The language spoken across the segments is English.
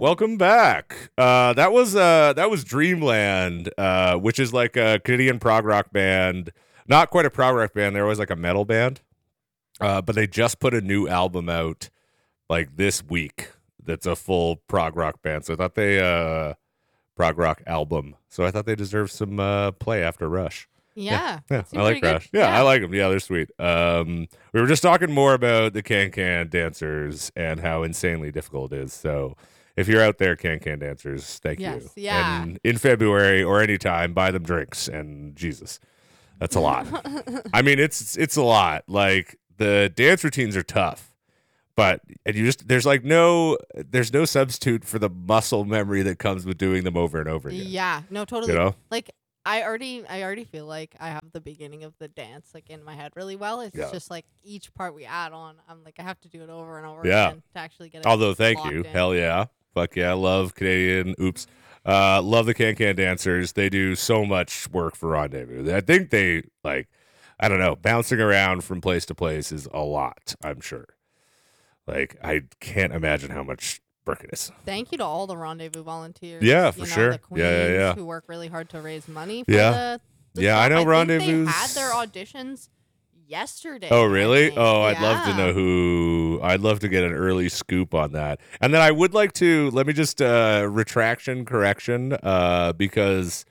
Welcome back. That was Dreamland, which is like a Canadian prog rock band. Not quite a prog rock band. They're always like a metal band. But they just put a new album out like this week. That's a full prog rock band. So I thought they prog rock album. So I thought they deserved some play after Rush. Yeah, I seems like pretty good. Rush. Yeah, I like them. Yeah, they're sweet. We were just talking more about the Can dancers and how insanely difficult it is. So if you're out there, Can dancers, thank you. Yes, yeah. And in February or anytime, buy them drinks. And Jesus, that's a lot. I mean, it's a lot. Like the dance routines are tough, but there's no substitute for the muscle memory that comes with doing them over and over again. Yeah, no, totally. You know? Like I already feel like I have the beginning of the dance like in my head really well. It's just like each part we add on, I'm like I have to do it over and over again to actually get it. Although, thank locked you. in. Hell yeah. Fuck yeah. Love Canadian. Oops. Love the Can dancers. They do so much work for Rendezvous. I think they I don't know, bouncing around from place to place is a lot, I'm sure. Like, I can't imagine how much work it is. Thank you to all the Rendezvous volunteers. Yeah, for sure. The queens Yeah. who work really hard to raise money for Yeah. the Yeah, I stuff. know think Rendezvous. they had their auditions yesterday. Oh, I really? think. Oh, I'd love to Yeah. know who. I'd love to get an early scoop on that. And then I would like to, let me just, correction, because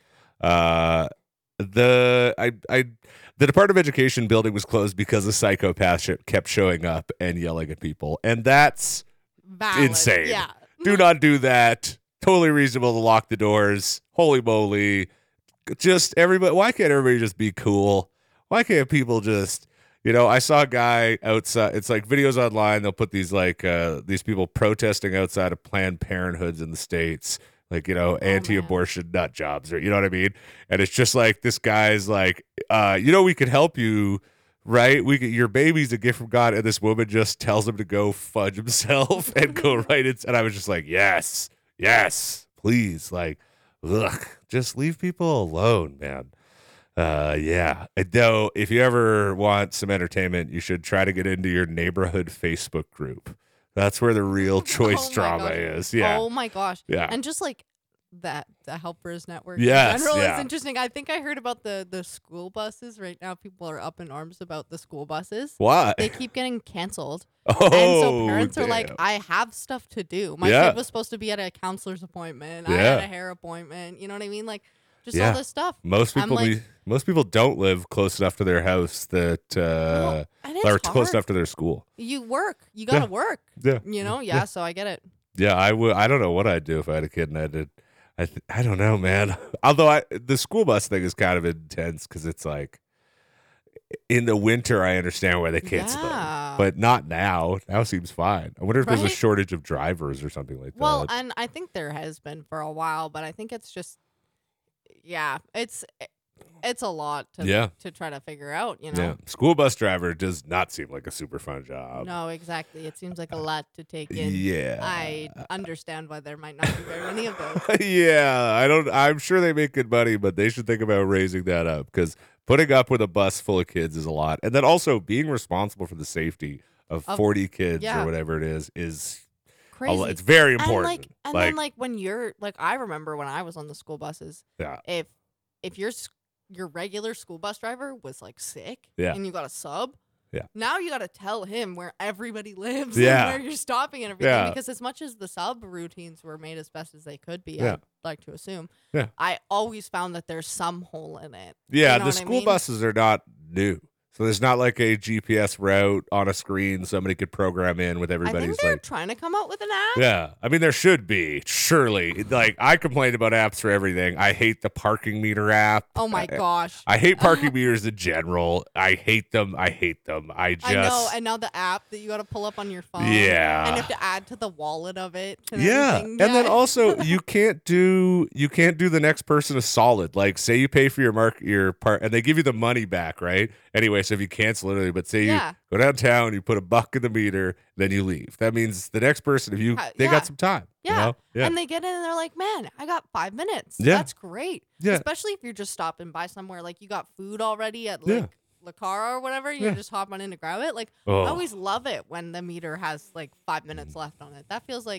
the Department of Education building was closed because a psychopath kept showing up and yelling at people. And that's Valid. insane. Yeah. Do not do that. Totally reasonable to lock the doors. Holy moly. Just everybody. Why can't everybody just be cool? Why can't people just, I saw a guy outside. It's like videos online. They'll put these these people protesting outside of Planned Parenthoods in the States, anti-abortion nut jobs, or you know what I mean? And it's just like this guy's like, we could help you. Right, your baby's a gift from God, and this woman just tells him to go fudge himself and go right in. And I was just like, yes, please, just leave people alone, man. Yeah. And though, if you ever want some entertainment, you should try to get into your neighborhood Facebook group. That's where the real choice drama is. Yeah. Oh my gosh. Yeah. And just like that, the Helpers Network Yes, in general yeah. is interesting. I think I heard about the school buses. Right now, people are up in arms about the school buses. Why? They keep getting canceled. Oh, and so parents are like, damn. I have stuff to do. My Yeah. kid was supposed to be at a counselor's appointment. I Yeah. had a hair appointment. You know what I mean? Like, just all this stuff. Most I'm people like- most people don't live close enough to their house that and it's are close hard. enough to their school. You work. You got to work. Yeah. Yeah, so I get it. Yeah, I would. I don't know what I'd do if I had a kid and I did. I don't know, man. Although the school bus thing is kind of intense because it's like in the winter, I understand why they cancel them, but not now. Now seems fine. I wonder if there's a Right? shortage of drivers or something like Well, that. and I think there has been for a while, but I think it's just, it's a lot to try to figure out, Yeah, school bus driver does not seem like a super fun job. No, exactly. It seems like a lot to take in. Yeah. I understand why there might not be very many of those. Yeah, I'm sure they make good money, but they should think about raising that up because putting up with a bus full of kids is a lot, and then also being responsible for the safety of 40 kids or whatever it is Crazy. it's very important. And then when you're like, I remember when I was on the school buses. Yeah. If your regular school bus driver was like sick, Yeah. and you got a sub. Yeah. Now you got to tell him where everybody lives Yeah. and where you're stopping and everything. Yeah. Because as much as the sub routines were made as best as they could be, Yeah. I'd like to assume. Yeah. I always found that there's some hole in it. Yeah, You know the what I school mean? buses are not new. So there's not like a GPS route on a screen somebody could program in with I everybody's think they're like. trying to come out with an app. Yeah, I mean there should be surely. Like I complain about apps for everything. I hate the parking meter app. Oh my gosh. I hate parking meters in general. I hate them. I just. I know, and now the app that you got to pull up on your phone. Yeah. And you have to add to the wallet of it. And Yeah, everything. and then also you can't do the next person a solid. Like say you pay for your part, and they give you the money back, right? Anyway, so if you cancel it, but say you go downtown, you put $1 in the meter, then you leave. That means the next person, they got some time. Yeah. You know? Yeah. And they get in and they're like, man, I got 5 minutes. Yeah. That's great. Yeah. Especially if you're just stopping by somewhere, like you got food already at Yeah. like La Cara or whatever, you're Yeah. just hopping in to grab it. Like Oh. I always love it when the meter has like 5 minutes left on it. That feels like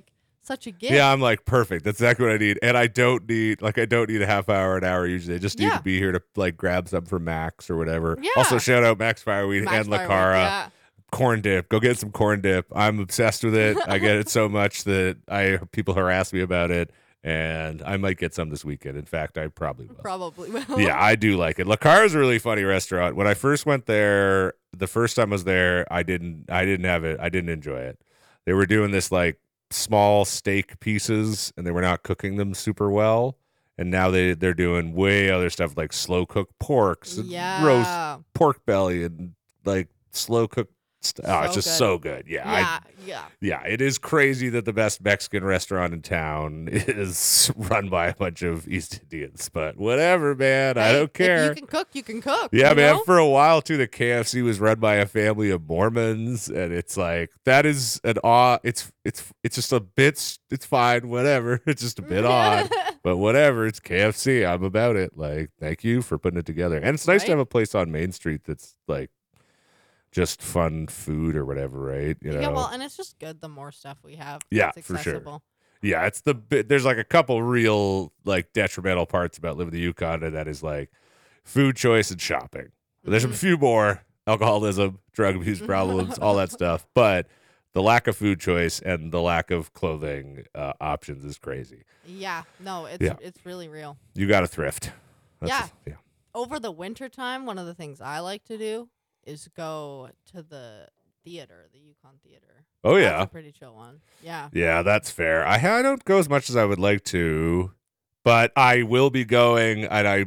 such a gift. Yeah, I'm like, perfect. That's exactly what I need. And I don't need a half hour, an hour usually. I just need to be here to like grab some from Max or whatever. Yeah. Also, shout out Max Fireweed and La Cara. Yeah. Corn dip. Go get some corn dip. I'm obsessed with it. I get it so much that people harass me about it. And I might get some this weekend. In fact, I probably will. Probably will. Yeah, I do like it. La Cara is a really funny restaurant. When I first went there, the first time I was there, I didn't have it. I didn't enjoy it. They were doing this like small steak pieces, and they were not cooking them super well. And now they're doing way other stuff like slow cooked porks, and roast pork belly, and like slow cooked. It's just so good. Yeah. It is crazy that the best Mexican restaurant in town is run by a bunch of East Indians, but whatever, man. I don't care. If you can cook, you can cook. Yeah, man. For a while too, the KFC was run by a family of Mormons, and it's like that is an odd. It's just a bit. It's fine. Whatever. It's just a bit odd, but whatever. It's KFC. I'm about it. Like, thank you for putting it together, and it's nice to have a place on Main Street that's like just fun food or whatever, right? You know? Yeah, well, and it's just good the more stuff we have. Yeah, for sure. Yeah, it's there's like a couple real like detrimental parts about living in the Yukon, and that is like food choice and shopping. There's a few more: alcoholism, drug abuse problems, all that stuff. But the lack of food choice and the lack of clothing options is crazy. Yeah, no, it's really real. You got to thrift. Yeah. Over the winter time, one of the things I like to do is go to the theater, the Yukon Theater. Oh, yeah. That's a pretty chill one. Yeah. Yeah, that's fair. I don't go as much as I would like to, but I will be going. And I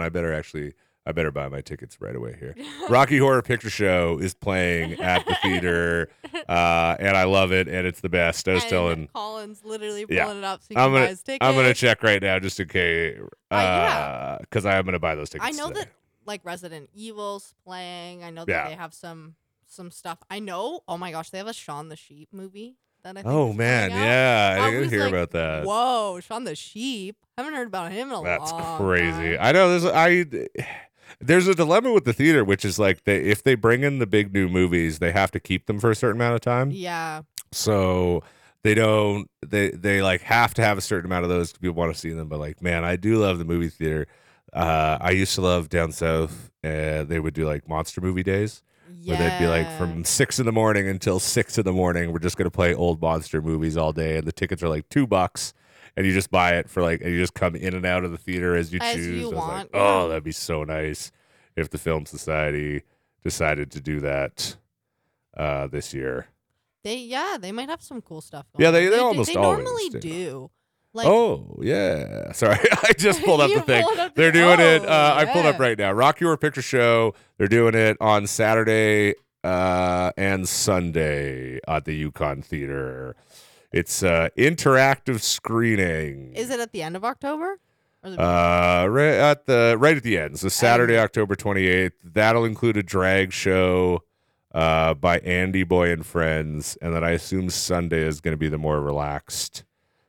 better buy my tickets right away here. Rocky Horror Picture Show is playing at the theater, and I love it, and it's the best. I was telling Colin's literally pulling it up so you can buy his tickets. I'm going to check right now just in case, because I'm going to buy those tickets I know today. that like Resident Evil's playing. I know that they have some stuff. I know. Oh my gosh, they have a Shaun the Sheep movie that I think. Oh man, yeah, I didn't hear about that. Whoa, Shaun the Sheep. I haven't heard about him in a long time. That's crazy. I know. There's a dilemma with the theater, which is like if they bring in the big new movies, they have to keep them for a certain amount of time. Yeah. So they don't. They like have to have a certain amount of those because people want to see them. But like, man, I do love the movie theater. I used to love down south. They would do like monster movie days, where they'd be like from 6 a.m. until 6 a.m. We're just gonna play old monster movies all day, and the tickets are like $2, and you just buy it for like, and you just come in and out of the theater as you choose. You want. Like, oh, that'd be so nice if the Film Society decided to do that this year. They might have some cool stuff going. Yeah, they almost always normally do. Like, oh, yeah. Sorry, I just pulled up the thing. They're doing it. I pulled up right now. Rocky Horror Picture Show. They're doing it on Saturday and Sunday at the Yukon Theater. It's interactive screening. Is it at the end of October? Right at the end. So Saturday, October 28th. That'll include a drag show by Andy Boy and Friends, and then I assume Sunday is going to be the more relaxed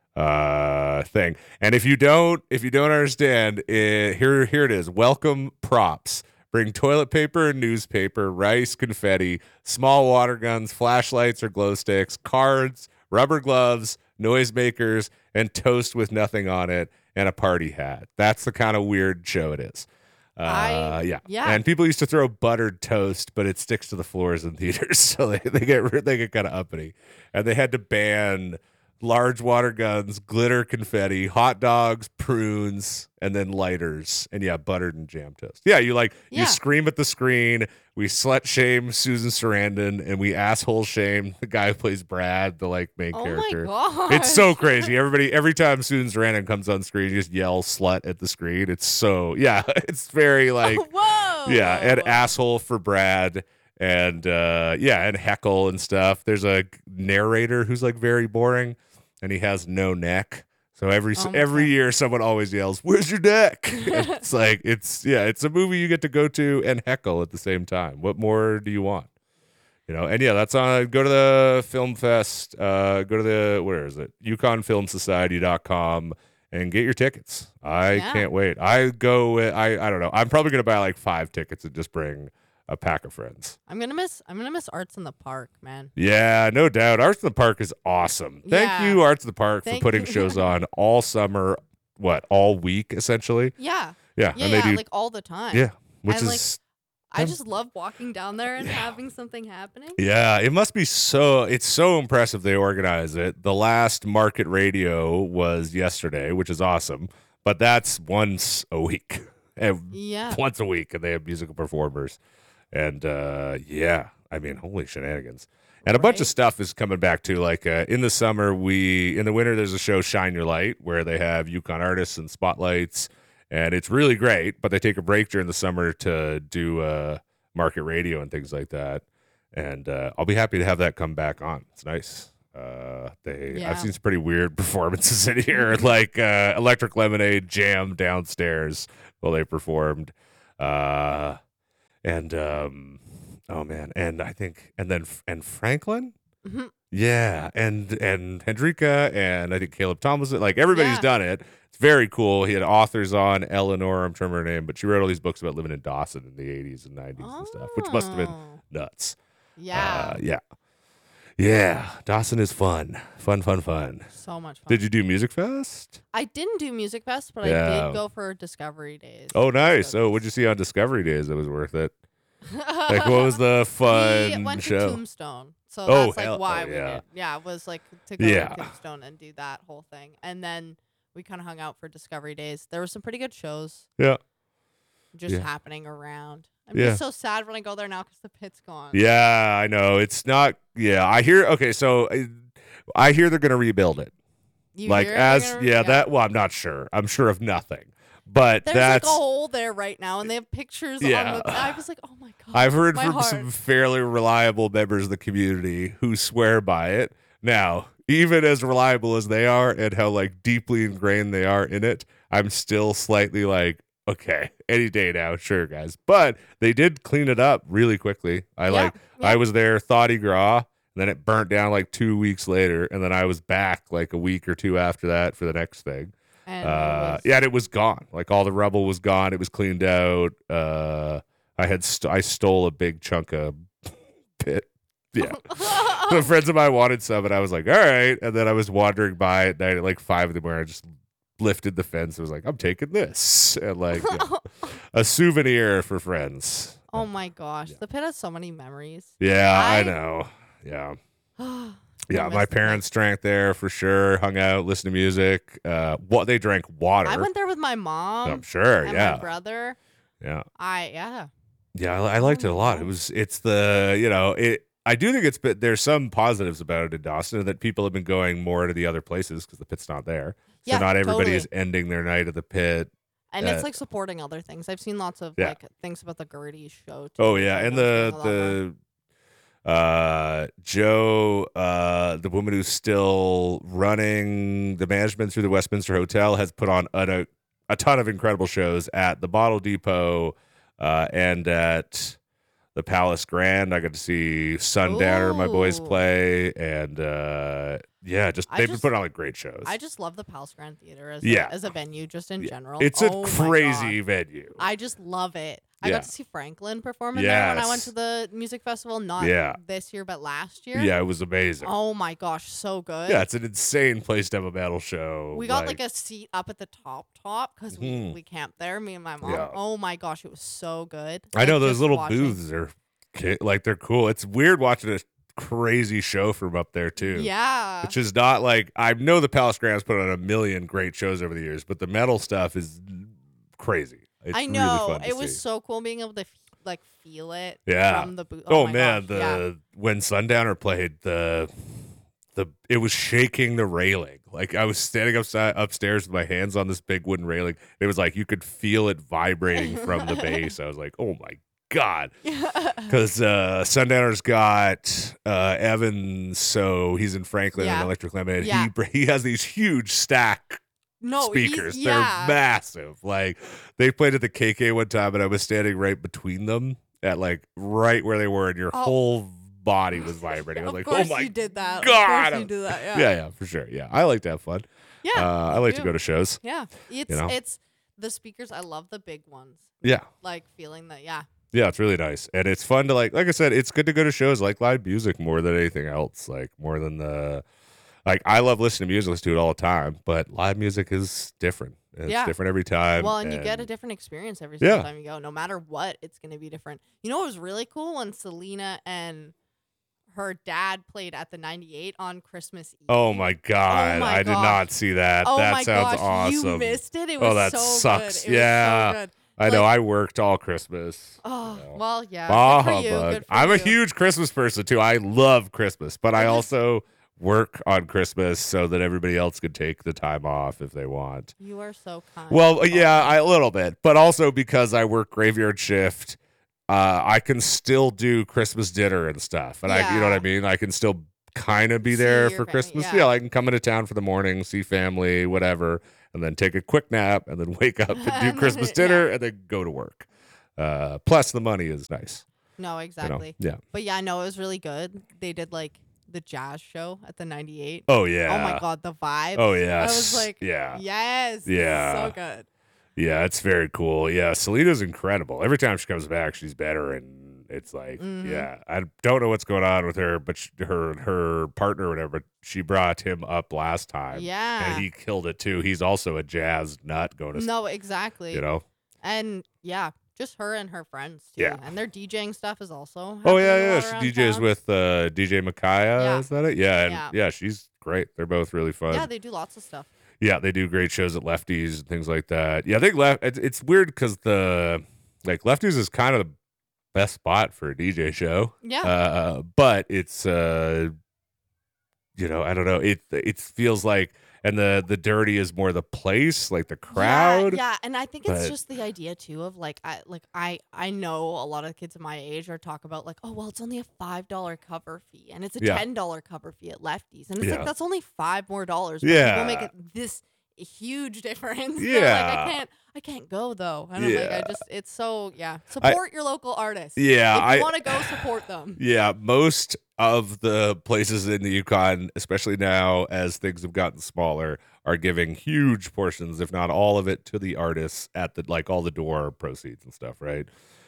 thing. And if you don't understand, here it is. Welcome props. Bring toilet paper and newspaper, rice, confetti, small water guns, flashlights or glow sticks, cards, rubber gloves, noisemakers, and toast with nothing on it, and a party hat. That's the kind of weird show it is. Yeah. And people used to throw buttered toast, but it sticks to the floors in theaters, so they get kind of uppity. And they had to ban large water guns, glitter confetti, hot dogs, prunes, and then lighters. And buttered and jam toast. Yeah, you scream at the screen. We slut shame Susan Sarandon, and we asshole shame the guy who plays Brad, the main character. Oh my god. It's so crazy. Every time Susan Sarandon comes on screen, you just yell slut at the screen. It's so it's very whoa. Yeah, and asshole for Brad. And and heckle and stuff. There's a narrator who's very boring, and he has no neck. So every year someone always yells, "Where's your neck?" It's it's a movie you get to go to and heckle at the same time. What more do you want? And that's on. Go to the Film Fest. Go to yukonfilmsociety.com and get your tickets. I can't wait. I don't know. I'm probably gonna buy 5 tickets and just bring a pack of friends. I'm gonna miss Arts in the Park, man. Yeah, no doubt. Arts in the Park is awesome. Thank Yeah. you, Arts in the Park, for Thank putting you. shows on all summer. All week essentially. Yeah. Yeah, Yeah, and they do like all the time. yeah, which And, is I just love walking down there and having something happening. yeah, it must be it's so impressive they organize it. The last Market Radio was yesterday, which is awesome, but that's once a week. Yeah. Once a week, and they have musical performers. And yeah, I mean, holy shenanigans. And a bunch of stuff is coming back too. Like in the summer, in the winter, there's a show, Shine Your Light, where they have Yukon artists and spotlights. And it's really great, but they take a break during the summer to do Market Radio and things like that. And I'll be happy to have that come back on. It's nice. I've seen some pretty weird performances in here, like Electric Lemonade jammed downstairs while they performed. Oh man, and I think and Franklin, Mm-hmm. yeah, and Hendrika, and I think Caleb Tomlinson, like everybody's done it. It's very cool. He had authors on. Eleanor, I'm trying to remember her name, but she wrote all these books about living in Dawson in the 80s and 90s and stuff, which must have been nuts. Yeah. Yeah. Dawson is fun. Fun. So much fun. Did you do Music Fest? I didn't do Music Fest, but I did go for Discovery Days. Oh, nice. Oh, what'd you see on Discovery Days that was worth it? Like, what was the fun we went show? to Tombstone. So that's like why we yeah. did. Yeah, it was like to go to Tombstone and do that whole thing. And then we kind of hung out for Discovery Days. There were some pretty good shows. Yeah. Just happening around. I'm just so sad when I go there now because the pit's gone. Yeah, I know. It's not. Yeah, I hear. Okay, so I hear they're going to rebuild it. Well, I'm not sure. I'm sure of nothing. But there's like a hole there right now, and they have pictures on the. I was like, oh my god. I've heard from some fairly reliable members of the community who swear by it. Now, even as reliable as they are, and how like deeply ingrained they are in it, I'm still slightly like, okay, any day now, sure, guys. But they did clean it up really quickly. I was there, Thoughty Gras, and then it burnt down like 2 weeks later, and then I was back like a week or two after that for the next thing. And it was gone. Like all the rubble was gone. It was cleaned out. I stole a big chunk of pit. Yeah. The friends of mine wanted some, and I was like, all right. And then I was wandering by at night at like 5 in the morning. I just lifted the fence. I was like, I'm taking this. And like a souvenir for friends. Oh my gosh. The pit has so many memories. Yeah, I know. Yeah. Yeah, my parents drank there for sure. Hung out, listened to music. They drank water. I went there with my mom. I'm sure. And yeah, my brother. Yeah. I liked it a lot. I do think there's some positives about it in Dawson, that people have been going more to the other places because the pit's not there. So not everybody is ending their night at the pit. And it's like supporting other things. I've seen lots of like things about the Gertie show too. Oh yeah, and the Joe, the woman who's still running the management through the Westminster Hotel, has put on a ton of incredible shows at the Bottle Depot and at the Palace Grand. I got to see Sundowner, my boys, play, and they've been putting on like great shows. I just love the Palace Grand Theater as a venue, just in general. It's a crazy venue. I just love it. I got to see Franklin perform in there when I went to the music festival, not this year, but last year. Yeah, it was amazing. Oh my gosh, so good. Yeah, it's an insane place to have a metal show. We got like a seat up at the top because we camped there, me and my mom. Yeah. Oh my gosh, it was so good. I know those little booths are like, they're cool. It's weird watching a crazy show from up there too. Yeah. Which is not like, I know the Palace Grand's put on a million great shows over the years, but the metal stuff is crazy. It's I know. Really fun it was so cool being able to feel it from the booth. Oh man, when Sundowner played, it was shaking the railing. Like I was standing upstairs with my hands on this big wooden railing. It was like you could feel it vibrating from the bass. I was like, oh my God. Because Sundowner's got Evan, so he's in Franklin and Electric Lemonade. Yeah. He has these huge stack speakers. They're massive. Like they played at the KK one time, and I was standing right between them at like right where they were, and your whole body was vibrating. I was like, oh my you did that. God. Of course you did that. Yeah, for sure. Yeah, I like to have fun. Yeah, I like to go to shows. Yeah, it's the speakers. I love the big ones. Yeah, like feeling that. Yeah. Yeah, it's really nice. And it's fun to like I said, it's good to go to shows like live music more than anything else. Like more than I love listening to music, listen to it all the time, but live music is different. And it's different every time. Well, and you get a different experience every single time you go. No matter what, it's going to be different. You know what was really cool? When Selena and her dad played at the 98 on Christmas Eve. Oh my God. I did not see that. Oh that my sounds gosh. awesome. You missed it? It was that so sucks. good. It was so good. I know. I worked all Christmas. Oh, well, yeah. Good for you. Good for I'm you. a huge Christmas person too. I love Christmas, but I also work on Christmas so that everybody else can take the time off if they want. You are so kind. Well, yeah, a little bit, but also because I work graveyard shift, I can still do Christmas dinner and stuff, and you know what I mean. I can still kind of be there for Christmas. Yeah, I can come into town for the morning, see family, whatever, and then take a quick nap, and then wake up and do Christmas dinner, and then go to work. Plus, the money is nice. No, exactly. You know? Yeah, but yeah, no, it was really good. They did like the jazz show at the 98. Oh yeah. Oh my God, the vibe. Oh yeah. I was like, yes, yeah, so good. Yeah, it's very cool. Yeah, Selena's incredible. Every time she comes back, she's better, and it's like, yeah, I don't know what's going on with her, but her partner or whatever, but she brought him up last time. Yeah, and he killed it too. He's also a jazz nut going to no, exactly. You know, and yeah. Just her and her friends too. Yeah. And their DJing stuff is also she DJs with DJ Micaiah, is that it? Yeah, she's great. They're both really fun. Yeah, they do lots of stuff. Yeah, they do great shows at Lefties and things like that. Yeah, I think it's weird because Lefties is kind of the best spot for a DJ show. Yeah. But it's I don't know. It feels like, and the dirty is more the place, like the crowd. Yeah, and I think it's just the idea too of I know a lot of kids of my age are talk about like, oh well, it's only a $5 cover fee and it's a $10 cover fee at Lefties, and it's like that's only $5 more. But people make it this huge difference. Yeah, like, I can't go though. And I'm like, it's so support your local artists. Yeah, if you want to go, support them. Yeah, most of the places in the Yukon, especially now as things have gotten smaller, are giving huge portions, if not all of it, to the artists at the all the door proceeds and stuff, right?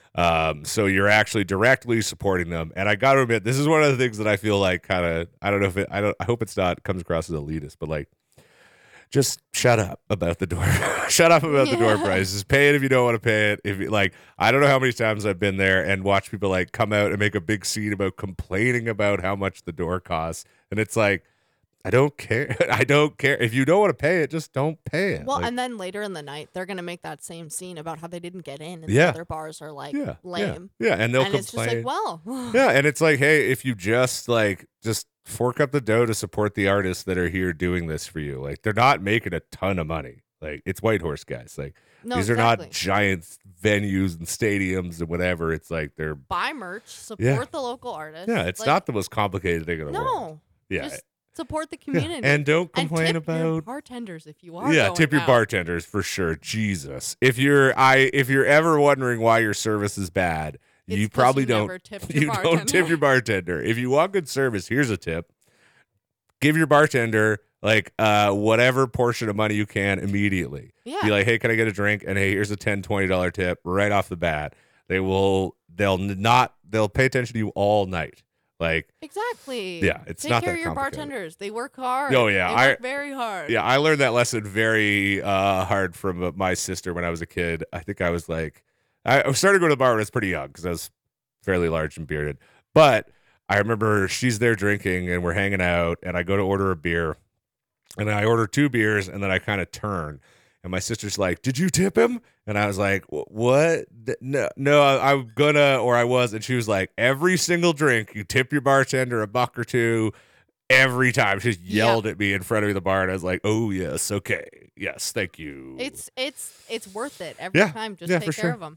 So you're actually directly supporting them. And I got to admit, this is one of the things that I feel like kind of, I don't know if I hope it's not comes across as elitist, but like, just shut up about the door. Shut up about the door prices. Pay it if you don't want to pay it. If I don't know how many times I've been there and watched people come out and make a big scene about complaining about how much the door costs, and it's like, I don't care. I don't care. If you don't want to pay it, just don't pay it. Well, and then later in the night, they're gonna make that same scene about how they didn't get in, and the other bars are lame. Yeah, and they'll complain. It's just like, well, yeah, and it's like, hey, if you just fork up the dough to support the artists that are here doing this for you. Like, they're not making a ton of money. Like, it's Whitehorse guys. Like, these are not giant venues and stadiums and whatever. It's like they're buy merch, support the local artists. Yeah, it's not the most complicated thing in the world. Yeah. Just support the community. Yeah. And don't complain and tip about your bartenders if you are. Yeah, tip your bartenders for sure. Jesus. If you're ever wondering why your service is bad, you probably don't tip your bartender. If you want good service, here's a tip. Give your bartender whatever portion of money you can immediately. Yeah. Be like, hey, can I get a drink? And hey, here's a $10, $20 tip right off the bat. They'll pay attention to you all night. Like, exactly. Yeah, it's Take not care that of your complicated. bartenders. They work hard. Oh yeah, they work very hard. Yeah, I learned that lesson very hard from my sister when I was a kid. I think I was I started going to the bar when I was pretty young because I was fairly large and bearded. But I remember she's there drinking and we're hanging out, and I go to order a beer, and I order 2 beers, and then I kind of turn, and my sister's like, "Did you tip him?" And I was like, "What? No, I'm gonna," or I was, and she was like, "Every single drink, you tip your bartender $1 or $2 every time." She just yelled at me in front of me at the bar, and I was like, "Oh yes, okay, yes, thank you." It's worth it every time. Just take care of them.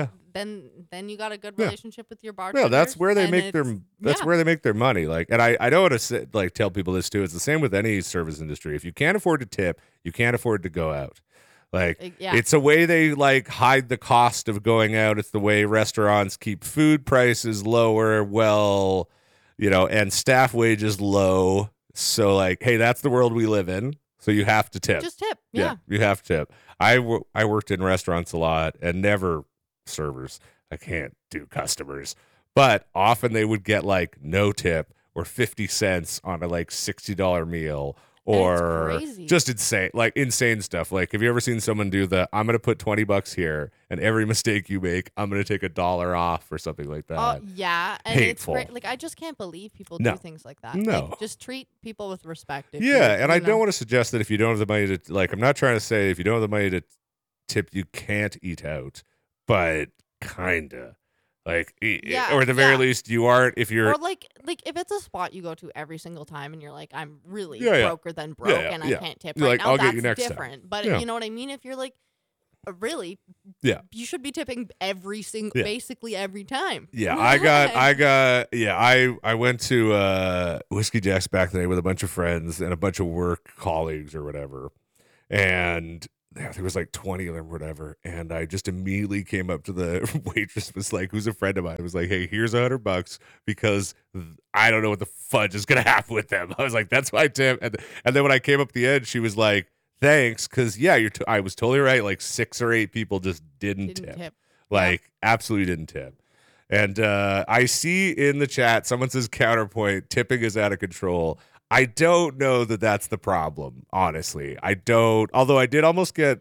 Then you got a good relationship with your bartender. Yeah, that's where they make their money. Like, and I don't want to tell people this too. It's the same with any service industry. If you can't afford to tip, you can't afford to go out. Like, it's a way they hide the cost of going out. It's the way restaurants keep food prices lower. Well, and staff wages low. So hey, that's the world we live in. So you have to tip. Just tip. Yeah, you have to tip. I worked in restaurants a lot, and never servers. I can't do customers. But often they would get like no tip or 50 cents on a like $60 meal or just insane stuff. Like, have you ever seen someone do I'm going to put $20 here and every mistake you make, I'm going to take $1 off or something like that? Oh, yeah. And Hateful. it's great. Like, I just can't believe people do things like that. No. Like, just treat people with respect. Yeah. And I don't want to suggest that if you don't have the money to, like, I'm not trying to say if you don't have the money to tip, you can't eat out, but kinda. Like, or at the very least, you aren't if you're... Or, like if it's a spot you go to every single time and you're like, I'm really broker than broke and I can't tip right now, I'll that's get you next different. time. But you know what I mean? If you're like, really, you should be tipping basically every time. Yeah, I went to Whiskey Jack's back then with a bunch of friends and a bunch of work colleagues or whatever. And there was like 20 of them or whatever, and I just immediately came up to the waitress, was like, who's a friend of mine, was like, hey, here's $100 because I don't know what the fudge is gonna happen with them. I was like, that's my tip. And then when I came up the end, she was like, thanks, because I was totally right. Like 6 or 8 people just didn't tip. Like, absolutely didn't tip. And I see in the chat someone says counterpoint, tipping is out of control. I don't know that that's the problem, honestly. I don't. Although I did almost get...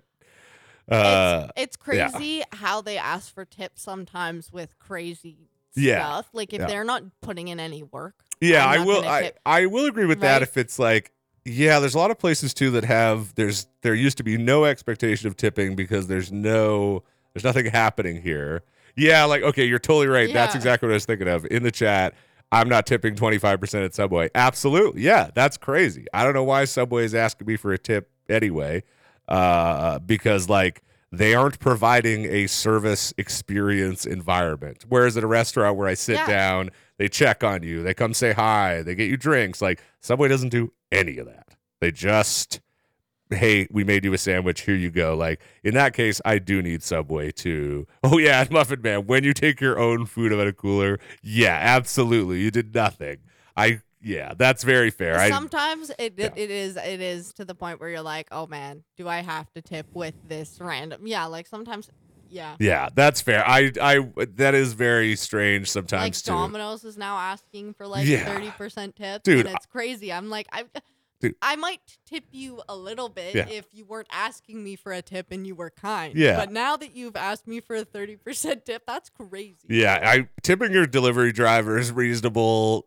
it's crazy how they ask for tips sometimes with crazy stuff. Like, if they're not putting in any work. Yeah, I will agree with that if it's like... Yeah, there's a lot of places, too, that have... There used to be no expectation of tipping because there's nothing happening here. Yeah, like, okay, you're totally right. Yeah. That's exactly what I was thinking of. In the chat... I'm not tipping 25% at Subway. Absolutely. Yeah, that's crazy. I don't know why Subway is asking me for a tip anyway, because, like, they aren't providing a service experience environment. Whereas at a restaurant where I sit down, they check on you, they come say hi, they get you drinks. Like, Subway doesn't do any of that. They just... hey, we made you a sandwich, here you go. Like, in that case, I do need Subway to... Oh, yeah, Muffin Man, when you take your own food out of a cooler, yeah, absolutely, you did nothing. Yeah, that's very fair. Sometimes it is to the point where you're like, oh, man, do I have to tip with this random... Yeah, like, sometimes... Yeah. Yeah, that's fair. That is very strange sometimes, too. Like, Domino's is now asking for, like, 30% tips, dude, and it's crazy. I'm like... I might tip you a little bit if you weren't asking me for a tip and you were kind. Yeah. But now that you've asked me for a 30% tip, that's crazy. Yeah, tipping your delivery driver is reasonable.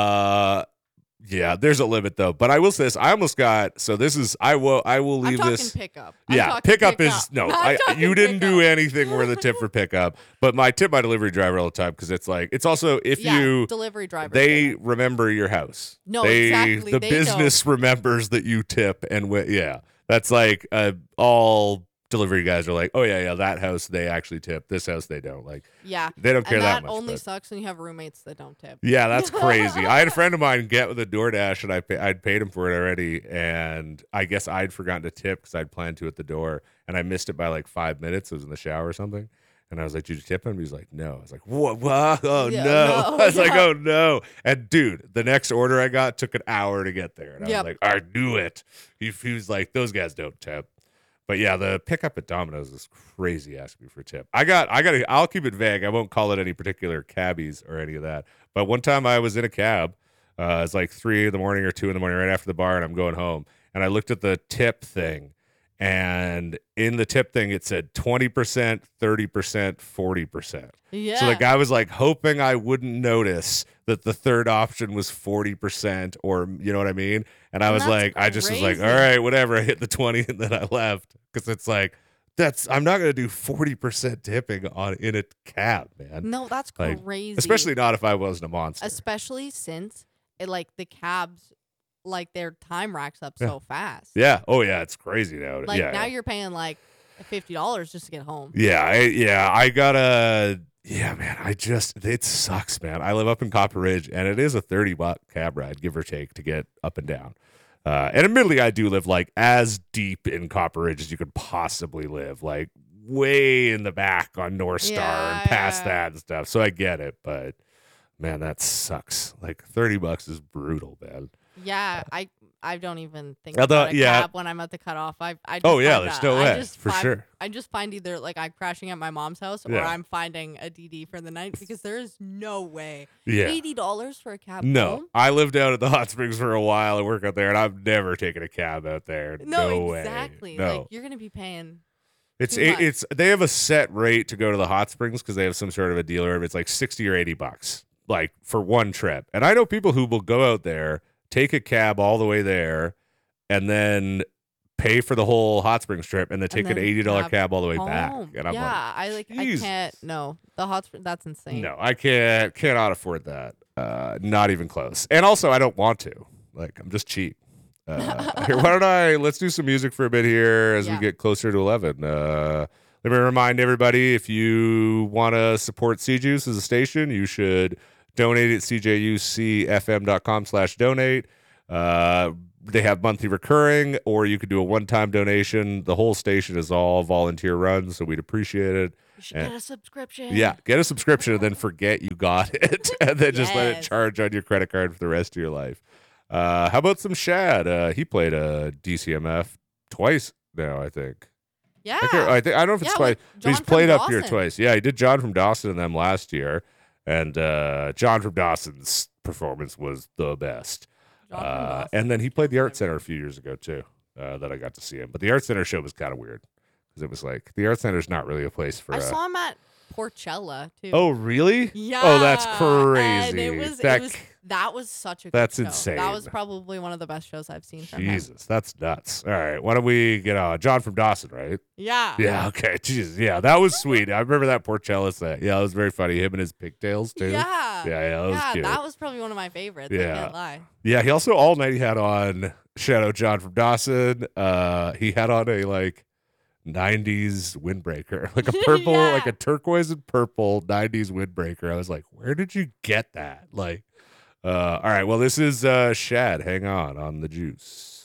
Yeah, there's a limit though. But I will say this: I almost got. So this is. I will leave this. Pickup. Pickup is no. You didn't do anything worth a tip for pickup. But I tip my delivery driver all the time because it's like it's also if you delivery driver they remember your house. No, exactly. The business remembers that you tip and that's like all. Delivery guys are like, oh yeah, that house they actually tip. This house they don't. Like, they don't care that much. That only sucks when you have roommates that don't tip. Yeah, that's crazy. I had a friend of mine get with a DoorDash, and I'd paid him for it already, and I guess I'd forgotten to tip because I'd planned to at the door, and I missed it by like 5 minutes. It was in the shower or something, and I was like, "Did you tip him?" He was like, "No." I was like, "What? Oh no!" I was like, "Oh no!" And dude, the next order I got took an hour to get there, and I was like, "I knew it." He was like, "Those guys don't tip." But yeah, the pickup at Domino's is crazy asking me for a tip. I'll keep it vague. I won't call it any particular cabbies or any of that. But one time I was in a cab. It's like 3 a.m. or 2 a.m. right after the bar, and I'm going home. And I looked at the tip thing, and in the tip thing, it said 20%, 30%, 40%. Yeah. So the guy was like hoping I wouldn't notice that the third option was 40%, or you know what I mean? And I was like, I just was like, all right, whatever. I hit the 20 and then I left because it's like, I'm not going to do 40% tipping in a cab, man. No, that's crazy. Especially not if I wasn't a monster. Especially since the cabs, like their time racks up so fast. Yeah. Oh yeah. It's crazy now. Like now you're paying like $50 just to get home. I gotta. Yeah, man. It sucks, man. I live up in Copper Ridge, and it is a $30 cab ride, give or take, to get up and down. And admittedly, I do live like as deep in Copper Ridge as you could possibly live, like way in the back on North Star and past that and stuff. So I get it, but man, that sucks. Like $30 is brutal, man. Yeah, I I don't even think about a cab when I'm at the cutoff. I just there's no way for sure. I just find either like I'm crashing at my mom's house or I'm finding a DD for the night because there is no way. Yeah. $80 for a cab. No, home? I lived out at the Hot Springs for a while and work out there, and I've never taken a cab out there. No exactly. Way. No. Like you're gonna be paying. It's they have a set rate to go to the Hot Springs because they have some sort of a dealer. It's like $60 or $80, like for one trip. And I know people who will go out there, take a cab all the way there, and then pay for the whole Hot Springs trip, and then take an $80 cab all the way back. And I'm I can't. No, the Hot Springs. That's insane. No, I cannot afford that. Not even close. And also, I don't want to. Like, I'm just cheap. Here, let's do some music for a bit here as we get closer to 11. Let me remind everybody, if you want to support CJUice as a station, you should donate at cjucfm.com/donate. They have monthly recurring, or you could do a one-time donation. The whole station is all volunteer run, so we'd appreciate it. You should get a subscription. Yeah, get a subscription and then forget you got it, and then just let it charge on your credit card for the rest of your life. How about some Shad? He played a DCMF twice now, I think. Yeah. I don't know if it's twice, but he's played up here twice. Yeah, he did John from Dawson and them last year, and John from Dawson's performance was the best. And then he played the Art Center a few years ago too, that I got to see him. But the Art Center show was kind of weird because it was like the Art Center's not really a place for. I saw him at Porchella too. Oh really? Yeah. Oh, that's crazy. And that was such a good show. Insane. That was probably one of the best shows I've seen from him. Jesus, that's nuts. All right, why don't we get on? John from Dawson, right? Yeah. Yeah, okay. Jesus, yeah, that was sweet. I remember that Porchella set. Yeah, it was very funny. Him and his pigtails, too. Yeah. Yeah, that was cute. That was probably one of my favorites. I can't lie. Yeah, he also, all night he had on Shadow John from Dawson. He had on a, 90s windbreaker, like a purple, like a turquoise and purple 90s windbreaker. I was like, where did you get that? All right, well, this is Shad. Hang on the juice.